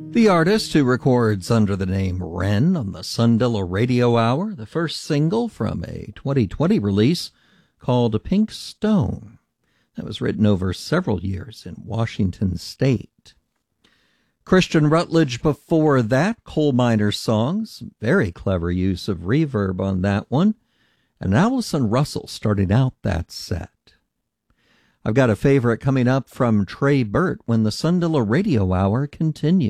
The artist who records under the name Ren on the Sundilla Radio Hour, the first single from a 2020 release called Pink Stone. That was written over several years in Washington State. Christian Rutledge before that, Coal Miner Songs, very clever use of reverb on that one, and Allison Russell starting out that set. I've got a favorite coming up from Trey Burt when the Sundilla Radio Hour continues.